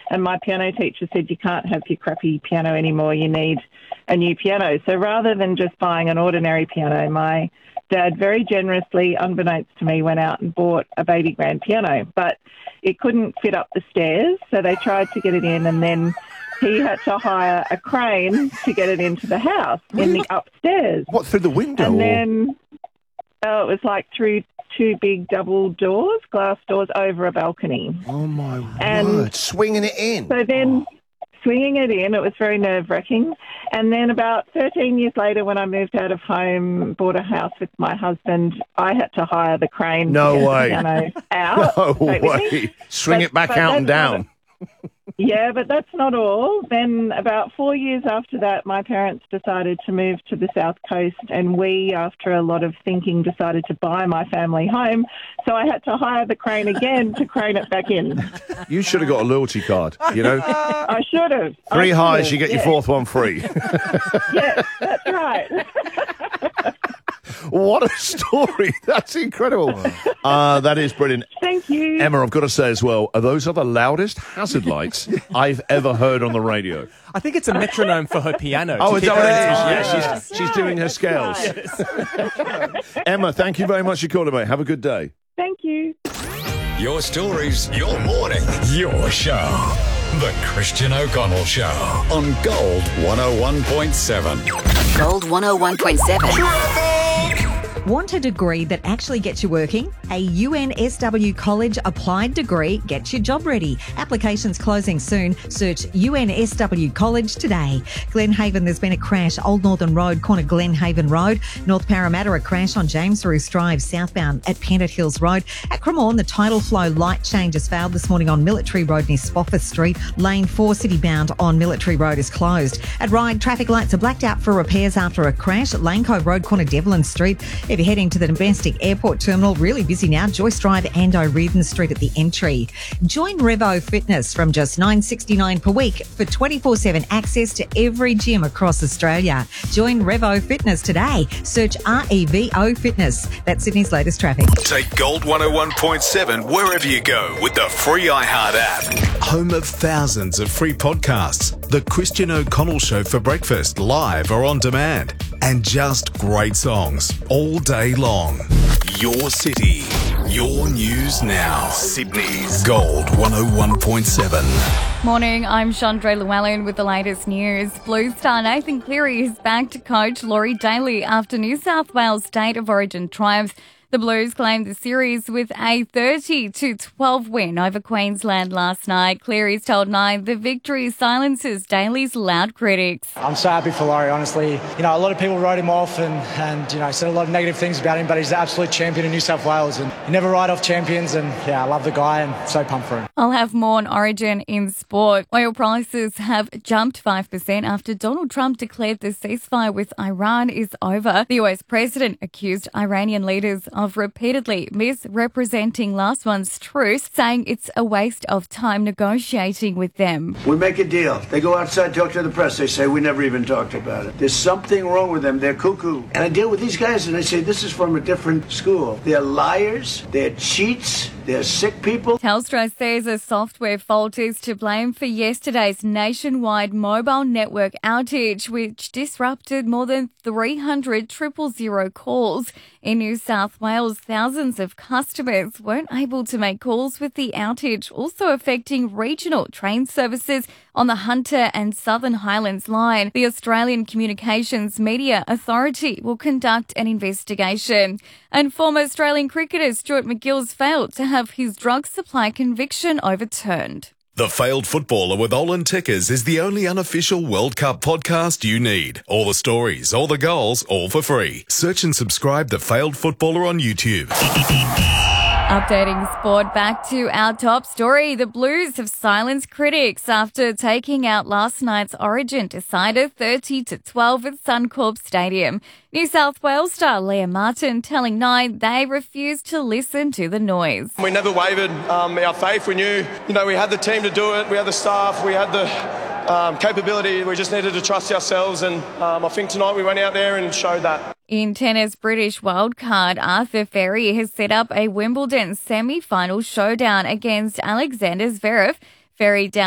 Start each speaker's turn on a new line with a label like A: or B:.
A: And my piano teacher said, you can't have your crappy piano anymore. You need a new piano. So rather than just buying an ordinary piano, my dad very generously, unbeknownst to me, went out and bought a baby grand piano. But it couldn't fit up the stairs, so they tried to get it in, and then he had to hire a crane to get it into the house in the upstairs.
B: What, through the window?
A: And then it was like through two big double doors, glass doors over a balcony.
B: Oh, my word. Swinging it in.
A: So then swinging it in, it was very nerve-wracking. And then about 13 years later, when I moved out of home, bought a house with my husband, I had to hire the crane
B: No
A: to get
B: way.
A: the piano out.
B: No way. Swing it back out and down.
A: Yeah, but that's not all. Then about 4 years after that, my parents decided to move to the South Coast, and we, after a lot of thinking, decided to buy my family home. So I had to hire the crane again to crane it back in.
B: You should have got a loyalty card, you know.
A: I should have.
B: Three hires, you get your fourth one free.
A: Yes, that's right.
B: What a story. That's incredible. That is brilliant.
A: Thank you.
B: Emma, I've got to say as well, those are the loudest hazard lights I've ever heard on the radio.
C: I think it's a metronome for her piano.
B: Oh, is that what it is?
C: Yeah,
B: she's doing her scales. Yes. Emma, thank you very much for calling, mate. Have a good day.
A: Thank you.
D: Your stories, your morning, your show. The Christian O'Connell Show on Gold 101.7.
E: Gold 101.7.
F: Want a degree that actually gets you working? A UNSW College applied degree gets your job ready. Applications closing soon. Search UNSW College today. Glenhaven, there's been a crash. Old Northern Road, corner Glenhaven Road. North Parramatta, a crash on James Roos Drive, southbound at Pennant Hills Road. At Cremorne, the tidal flow light change has failed this morning on Military Road near Spofford Street. Lane 4 city bound on Military Road is closed. At Ryde, traffic lights are blacked out for repairs after a crash at Lane Cove Road, corner Devlin Street. If you're heading to the domestic airport terminal, really busy now, Joyce Drive and O'Riordan Street at the entry. Join Revo Fitness from just $9.69 per week for 24/7 access to every gym across Australia. Join Revo Fitness today. Search REVO Fitness. That's Sydney's latest traffic.
D: Take Gold 101.7 wherever you go with the free iHeart app.
G: Home of thousands of free podcasts. The Christian O'Connell Show for breakfast, live or on demand. And just great songs all day long. Your city, your news now. Sydney's Gold 101.7.
H: Morning, I'm Chandra Llewellyn with the latest news. Blue star Nathan Cleary is back to coach Laurie Daly after New South Wales State of Origin triumphs. The Blues claimed the series with a 30-12 win over Queensland last night. Cleary's told Nine the victory silences Daly's loud critics.
I: I'm so happy for Laurie, honestly. You know, a lot of people wrote him off and said a lot of negative things about him, but he's the absolute champion in New South Wales, and you never write off champions, and I love the guy and so pumped for him.
H: I'll have more on Origin in sport. Oil prices have jumped 5% after Donald Trump declared the ceasefire with Iran is over. The US president accused Iranian leaders of repeatedly misrepresenting last month's truce, saying it's a waste of time negotiating with them.
J: We make a deal. They go outside, talk to the press. They say, we never even talked about it. There's something wrong with them. They're cuckoo. And I deal with these guys and I say, this is from a different school. They're liars. They're cheats. They're sick people.
H: Telstra says a software fault is to blame for yesterday's nationwide mobile network outage, which disrupted more than 300 000 calls. In New South Wales, thousands of customers weren't able to make calls with the outage, also affecting regional train services on the Hunter and Southern Highlands line. The Australian Communications Media Authority will conduct an investigation. And former Australian cricketer Stuart MacGill's failed to have his drug supply conviction overturned.
G: The Failed Footballer with Olin Tickers is the only unofficial World Cup podcast you need. All the stories, all the goals, all for free. Search and subscribe The Failed Footballer on YouTube.
H: Updating sport, back to our top story. The Blues have silenced critics after taking out last night's Origin decider 30-12 at Suncorp Stadium. New South Wales star Liam Martin telling Nine they refused to listen to the noise.
K: We never wavered our faith. We knew, we had the team to do it. We had the staff. We had the capability. We just needed to trust ourselves. And I think tonight we went out there and showed that.
H: In tennis, British wildcard Arthur Ferry has set up a Wimbledon semi-final showdown against Alexander Zverev. Ferry down